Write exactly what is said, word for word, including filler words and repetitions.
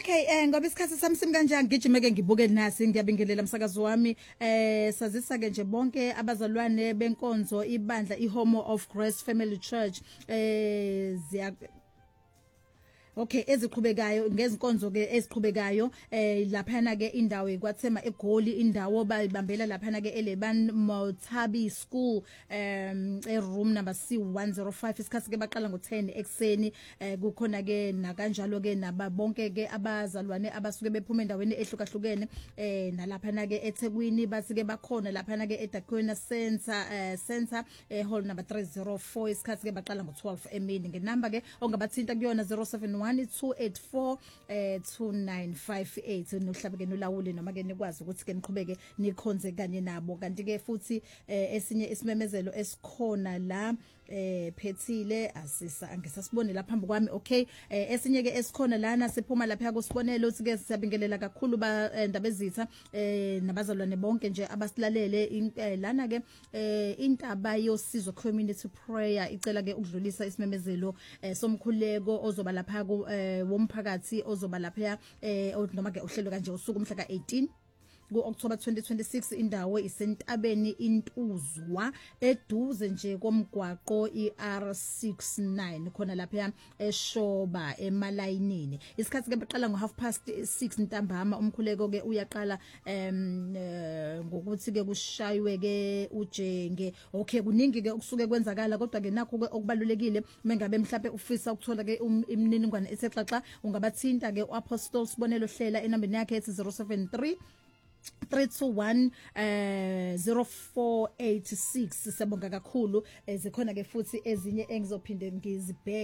Okay, eh ngoba isikhathi sami sim kanjani ngijime ke ngibuke nasi ngiyabingelela umsakazo wami eh sazisa ke nje bonke abazalwane benkonzo ibandla iHome of Grace Family Church eh ziya Okay eziqhubekayo ngezinkonzo ke eziqhubekayo eh lapha na ke indawo ekwathema eGoli indawo bayibambela lapha na ke eLeban Mothabi School um e room number C one oh five isikhathi ke baqala ngo ten ekseni eh kukhona ke na kanjalo ke naba bonke ke abazalwane abasuke bephuma endaweni ehlukahlukene eh nalapha na ke eThekwini bathi ke bakhona lapha na ke eDakhona Center eh center eh hall number three oh four isikhathi ke baqala ngo twelve emini ngenamba ke ongabathinta kuyona zero seven one two eight four two nine five eight nohlabe ke nolawule noma ke nikwazi ukuthi ke niqhubeke nikhonze kanye nabo kanti ke futhi esinye isimemezelo esikhona la eh phethile asisa angisasibone lapha phambi kwami okay esinye ke esikhona lana siphuma lapha kusibonelo uthi ke siyabingelela kakhulu ba ndaba ezitha eh nabazalwane bonke nje abasilalele lana ke intaba yosizo community prayer icela ke ukudlulisa isimemezelo somkhuleko ozoba lapha womphakathi ozoba lapha noma ke uhlelo kanje usuku umhla ka eighteen ku October twenty twenty-six indawo isentabeni intuzwa eduze nje komgwaqo iR sixty-nine khona lapha eShoba emalayinini isikhathi ke beqala ngo half past six ntambama umkhuleko ke uyaqala em ngokuthi ke kushaywe ke ujenge okay kuningi ke ukusuke kwenzakala kodwa ke nakho ke okubalulekile mengabe mhlawumbe ufisa ukuthola ke imininingwane esexaxa ungabathinta ke uApostle Sibonelo Hlela enambeni yakhe ethi zero seven three three two one zero four eight six siyabonga kakhulu zikhona ke futhi ezinye engizophinde ngizibheke